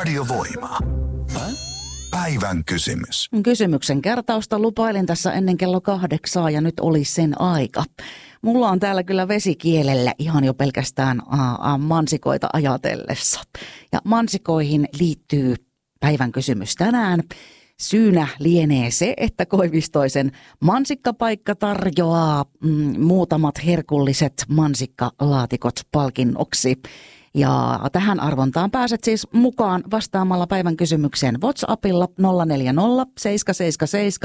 Radiovoima. Päivän kysymys. Kysymyksen kertausta lupailin tässä ennen kello 8 ja nyt oli sen aika. Mulla on täällä kyllä vesikielellä ihan jo pelkästään mansikoita ajatellessa. Ja mansikoihin liittyy päivän kysymys tänään. Syynä lienee se, että Koivistoisen mansikkapaikka tarjoaa muutamat herkulliset mansikkalaatikot palkinnoksi. Ja tähän arvontaan pääset siis mukaan vastaamalla päivän kysymykseen WhatsAppilla 040 777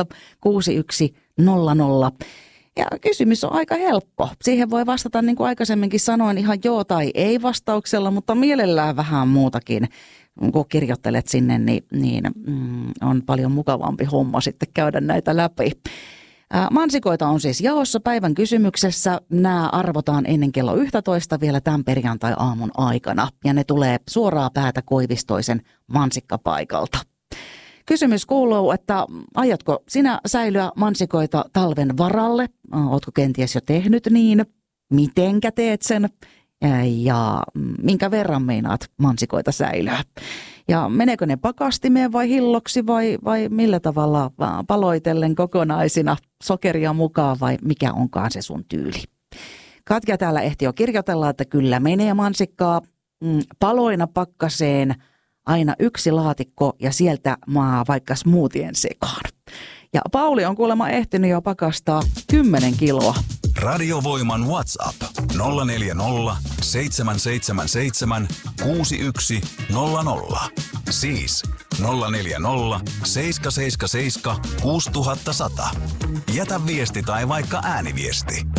6100. Ja kysymys on aika helppo. Siihen voi vastata niin kuin aikaisemminkin sanoin ihan joo tai ei vastauksella, mutta mielellään vähän muutakin. Kun kirjoittelet sinne, niin on paljon mukavampi homma sitten käydä näitä läpi. Mansikoita on siis jaossa päivän kysymyksessä. Nämä arvotaan ennen kello 11 vielä tämän perjantai-aamun aikana. Ja ne tulee suoraa päätä Koivistoisen mansikkapaikalta. Kysymys kuuluu, että aiotko sinä säilyä mansikoita talven varalle? Ootko kenties jo tehnyt niin? Mitenkä teet sen? Ja minkä verran meinaat mansikoita säilyä? Ja meneekö ne pakastimeen vai hilloksi vai millä tavalla paloitellen kokonaisina sokeria mukaan vai mikä onkaan se sun tyyli? Katja täällä ehti jo kirjoitella, että kyllä menee mansikkaa paloina pakkaseen aina yksi laatikko ja sieltä vaikka smoothien sekaan. Ja Pauli on kuulemma ehtinyt jo pakastaa 10 kiloa. Radiovoiman WhatsApp 040 777 6100. Siis 040 777 6100. Jätä viesti tai vaikka ääniviesti.